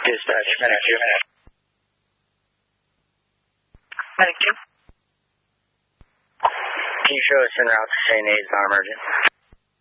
Dispatch, minute 2. Thank you. Can you show us en route to St. A's non-emergent?